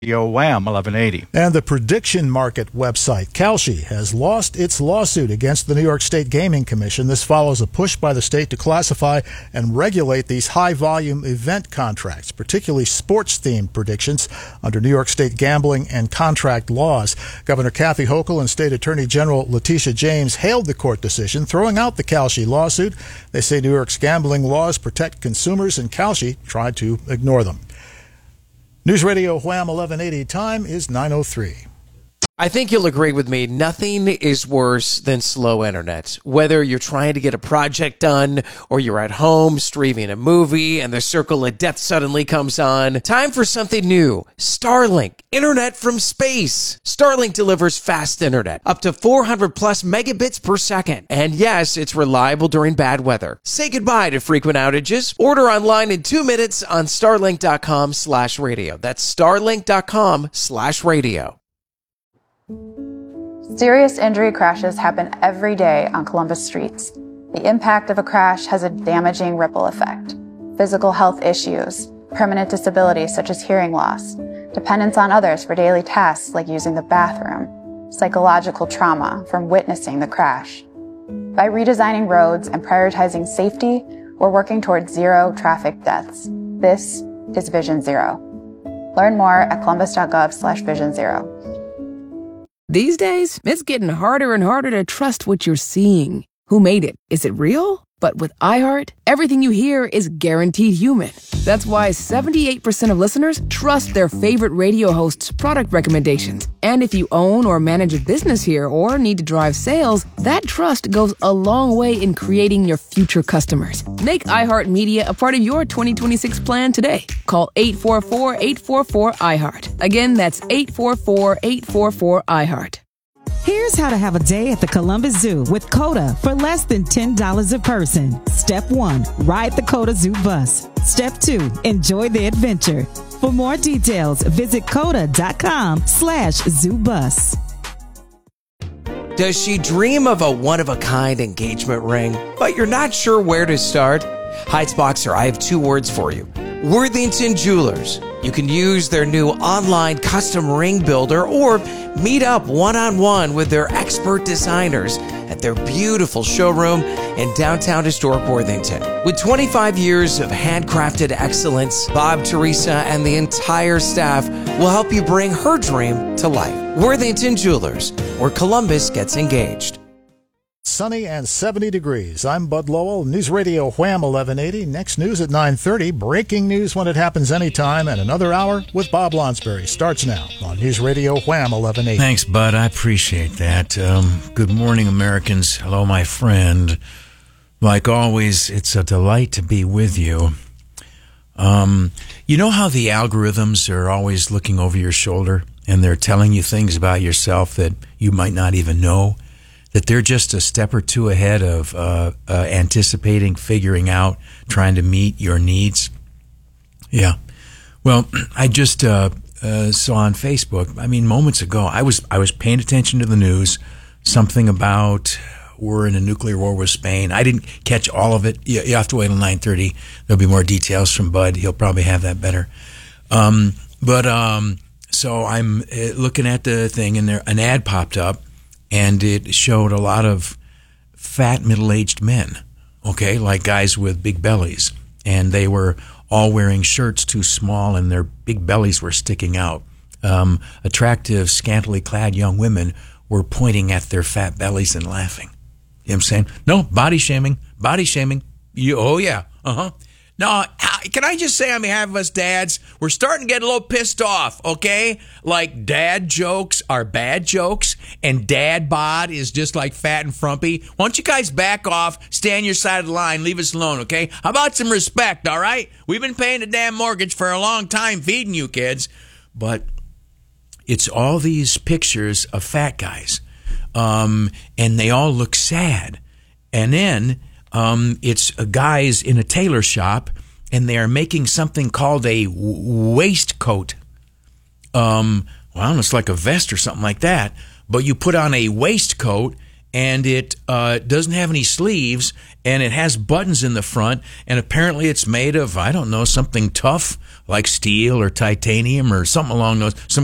Wham 1180. And the prediction market website, Kalshi, has lost its lawsuit against the New York State Gaming Commission. This follows a push by the state to classify and regulate these high-volume event contracts, particularly sports-themed predictions, under New York State gambling and contract laws. Governor Kathy Hochul and State Attorney General Letitia James hailed the court decision, throwing out the Kalshi lawsuit. They say New York's gambling laws protect consumers, and Kalshi tried to ignore them. News Radio Wham 1180, time is 9:03. I think you'll agree with me. Nothing is worse than slow internet. Whether you're trying to get a project done or you're at home streaming a movie and the circle of death suddenly comes on. Time for something new. Starlink, internet from space. Starlink delivers fast internet, up to 400 plus megabits per second. And yes, it's reliable during bad weather. Say goodbye to frequent outages. Order online in 2 minutes on starlink.com/radio. That's starlink.com/radio. Serious injury crashes happen every day on Columbus streets. The impact of a crash has a damaging ripple effect. Physical health issues, permanent disability such as hearing loss, dependence on others for daily tasks like using the bathroom, psychological trauma from witnessing the crash. By redesigning roads and prioritizing safety, we're working towards zero traffic deaths. This is Vision Zero. Learn more at columbus.gov/Vision Zero. These days, it's getting harder and harder to trust what you're seeing. Who made it? Is it real? But with iHeart, everything you hear is guaranteed human. That's why 78% of listeners trust their favorite radio host's product recommendations. And if you own or manage a business here or need to drive sales, that trust goes a long way in creating your future customers. Make iHeartMedia a part of your 2026 plan today. Call 844-844-iHeart. Again, that's 844-844-iHeart. Here's how to have a day at the Columbus Zoo with COTA for less than $10 a person. Step 1, ride the COTA Zoo bus. Step 2, enjoy the adventure. For more details, visit COTA.com/ZooBus. Does she dream of a one-of-a-kind engagement ring, but you're not sure where to start? Heights Boxer, I have 2 words for you. Worthington Jewelers. You can use their new online custom ring builder or meet up one-on-one with their expert designers at their beautiful showroom in downtown historic Worthington. With 25 years of handcrafted excellence, Bob, Teresa, and the entire staff will help you bring her dream to life. Worthington Jewelers, where Columbus gets engaged. Sunny and 70 degrees. I'm Bud Lowell, News Radio Wham 1180. Next news at 9:30. Breaking news when it happens anytime. And another hour with Bob Lonsberry starts now on News Radio Wham 1180. Thanks, Bud. I appreciate that. Good morning, Americans. Hello, my friend. Like always, it's a delight to be with you. You know how the algorithms are always looking over your shoulder and they're telling you things about yourself that you might not even know? That they're just a step or two ahead of anticipating, figuring out, trying to meet your needs. Yeah. Well, I just saw on Facebook, moments ago, I was paying attention to the news, something about we're in a nuclear war with Spain. I didn't catch all of it. You have to wait until 9:30. There'll be more details from Bud. He'll probably have that better. So I'm looking at the thing, and there an ad popped up. And it showed a lot of fat, middle-aged men, okay, like guys with big bellies. And they were all wearing shirts too small, and their big bellies were sticking out. Attractive, scantily clad young women were pointing at their fat bellies and laughing. You know what I'm saying? No, body shaming. Oh, yeah, Now, can I just say on behalf of us dads, we're starting to get a little pissed off, okay? Like dad jokes are bad jokes, and dad bod is just like fat and frumpy. Why don't you guys back off, stay on your side of the line, leave us alone, okay? How about some respect, all right? We've been paying the damn mortgage for a long time feeding you kids. But it's all these pictures of fat guys, and they all look sad. And then it's guys in a tailor shop, and they are making something called a waistcoat. Well, it's like a vest or something like that. But you put on a waistcoat, and it doesn't have any sleeves, and it has buttons in the front, and apparently it's made of, I don't know, something tough like steel or titanium or something along those, some